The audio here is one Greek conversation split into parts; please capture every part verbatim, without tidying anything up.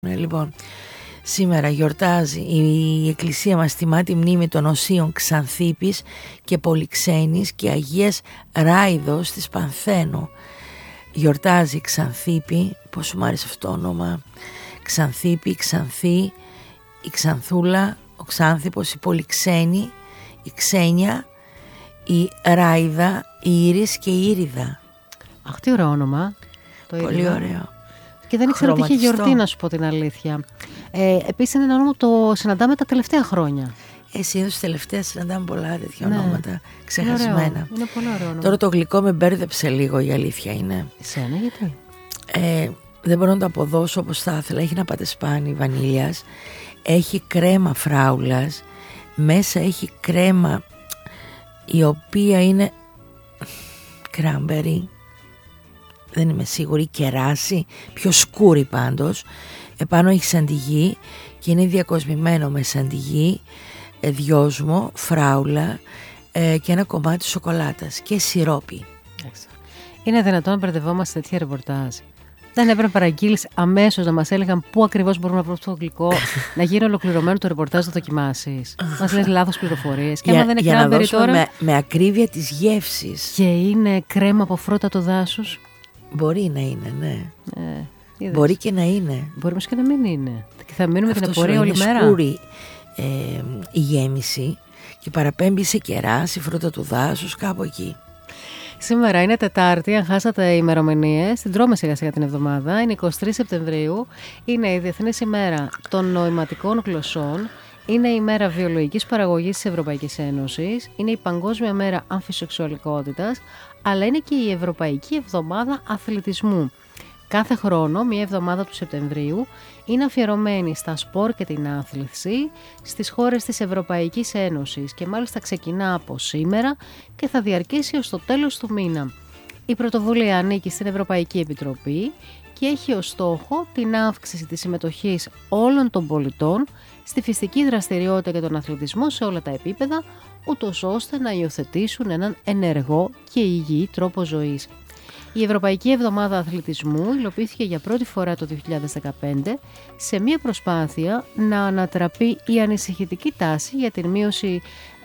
Λοιπόν, σήμερα γιορτάζει η Εκκλησία μας, τιμά τη μνήμη των Οσίων Ξανθίπης και Πολυξένης και Αγίας Ράιδος της Πανθένου. Γιορτάζει η Ξανθίπη, πώς μου άρεσε αυτό το όνομα, Ξανθίπη, η Ξανθή, η Ξανθούλα, ο Ξάνθιπος, η Πολυξένη, η Ξένια, η Ράιδα, η Ήρης και η Ήριδα. Αχ, τι ωραίο όνομα. Το Πολύ Ήριδα. ωραίο. Και δεν ήξερα ότι είχε γιορτή, να σου πω την αλήθεια. Ε, επίσης είναι ένα όνομα που το συναντάμε τα τελευταία χρόνια. Ε, συνήθως τελευταία συναντάμε πολλά τέτοια Ναι. ονόματα ξεχασμένα. Είναι, είναι πολύ ωραίο όνομα. Τώρα το γλυκό με μπέρδεψε λίγο, η αλήθεια είναι. Εσένα γιατί? Ε, δεν μπορώ να το αποδώσω όπως θα ήθελα. Έχει ένα πατεσπάνι βανίλιας, έχει κρέμα φράουλας, μέσα έχει κρέμα η οποία είναι κράμπερι, δεν είμαι σίγουρη, κεράσι, πιο σκούρι πάντως. Επάνω έχει σαντιγί και είναι διακοσμημένο με σαντιγί, ε, δυόσμο, φράουλα ε, και ένα κομμάτι σοκολάτας και σιρόπι. Είναι δυνατόν να μπερδευόμαστε τέτοια ρεπορτάζ? Δεν έπρεπε να παραγγείλεις αμέσως, να μας έλεγαν πού ακριβώς μπορούμε να βρούμε αυτό το γλυκό, να γίνει ολοκληρωμένο το ρεπορτάζ, να το δοκιμάσεις? Μας λες λάθος πληροφορίες. Και για, άμα δεν είναι για να κράμπερι δώσουμε τώρα. με, με ακρίβεια τις γεύσεις. Και είναι κρέμα από φρούτα του δάσους. Μπορεί να είναι, ναι. Ε, είδες. Μπορεί και να είναι. Μπορεί όμως και να μην είναι. Και θα μείνουμε την Αυτός απορία όλη είναι μέρα. σκούρη ε, η γέμιση και παραπέμπει σε κεράσι, φρούτα του δάσους, κάπου εκεί. Σήμερα είναι Τετάρτη, αν χάσατε ημερομηνίες, την τρώμε σιγά σιγά την εβδομάδα. Είναι εικοστή τρίτη Σεπτεμβρίου, είναι η Διεθνής ημέρα των νοηματικών γλωσσών, είναι η μέρα βιολογικής παραγωγής της Ευρωπαϊκής Ένωσης, είναι η Παγκόσμια μέρα αμφισεξουαλικότητας, αλλά είναι και η Ευρωπαϊκή Εβδομάδα Αθλητισμού. Κάθε χρόνο, μία εβδομάδα του Σεπτεμβρίου, είναι αφιερωμένη στα σπορ και την άθληση στις χώρες της Ευρωπαϊκής Ένωσης και μάλιστα ξεκινά από σήμερα και θα διαρκήσει ως το τέλος του μήνα. Η πρωτοβουλία ανήκει στην Ευρωπαϊκή Επιτροπή και έχει ως στόχο την αύξηση της συμμετοχής όλων των πολιτών στη φυσική δραστηριότητα και τον αθλητισμό σε όλα τα επίπεδα, ούτως ώστε να υιοθετήσουν έναν ενεργό και υγιή τρόπο ζωής. Η Ευρωπαϊκή Εβδομάδα Αθλητισμού υλοποιήθηκε για πρώτη φορά το δύο χιλιάδες δεκαπέντε σε μια προσπάθεια να ανατραπεί η ανησυχητική τάση για την, μείωση,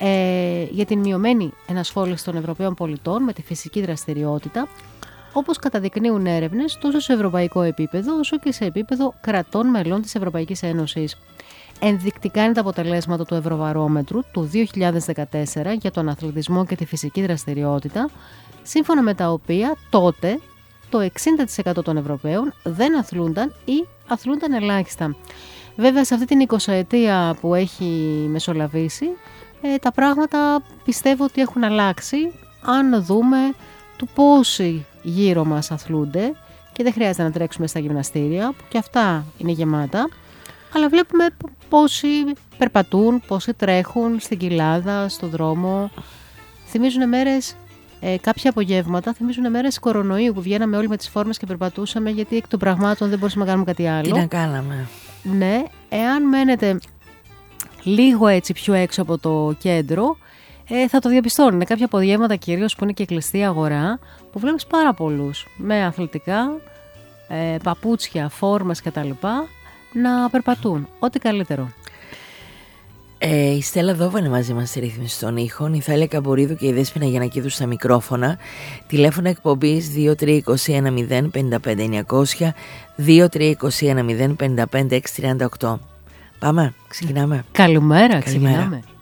ε, για την μειωμένη ενασχόληση των Ευρωπαίων πολιτών με τη φυσική δραστηριότητα, όπως καταδεικνύουν έρευνες τόσο σε ευρωπαϊκό επίπεδο όσο και σε επίπεδο κρατών μελών της Ευρωπαϊκής Ένωσης. Ενδεικτικά είναι τα αποτελέσματα του Ευρωβαρόμετρου του δύο χιλιάδες δεκατέσσερα για τον αθλητισμό και τη φυσική δραστηριότητα, σύμφωνα με τα οποία τότε το εξήντα τοις εκατό των Ευρωπαίων δεν αθλούνταν ή αθλούνταν ελάχιστα. Βέβαια, σε αυτή την εικοσαετία που έχει μεσολαβήσει, ε, τα πράγματα πιστεύω ότι έχουν αλλάξει αν δούμε του πόσοι γύρω μας αθλούνται, και δεν χρειάζεται να τρέξουμε στα γυμναστήρια που και αυτά είναι γεμάτα, αλλά βλέπουμε πόσοι περπατούν, πόσοι τρέχουν στην κοιλάδα, στον δρόμο. Θυμίζουν μέρες, ε, κάποια απογεύματα, θυμίζουν μέρες κορονοϊού που βγαίναμε όλοι με τις φόρμες και περπατούσαμε, γιατί εκ των πραγμάτων δεν μπορούσαμε να κάνουμε κάτι άλλο. Τι να κάναμε. Ναι, εάν μένετε λίγο έτσι πιο έξω από το κέντρο, ε, θα το διαπιστώνουν. Κάποια απογεύματα κυρίως που είναι και κλειστή αγορά, που βλέπεις πάρα πολλούς με αθλητικά, ε, παπούτσια, φόρμες κτλ. Να περπατούν. Ό,τι καλύτερο. Ε, η Στέλλα Δόβα είναι μαζί μας στη ρύθμιση των ήχων, η Θάλια Καμπορίδου και η Δέσποινα Γιαννακίδου στα μικρόφωνα. Τηλέφωνα εκπομπής δύο τρία δύο ένα μηδέν πέντε πέντε εννιακόσια, δύο τρία δύο ένα μηδέν πέντε πέντε έξι τριάντα οκτώ. Πάμε, ξεκινάμε. Καλημέρα, Καλημέρα. ξεκινάμε.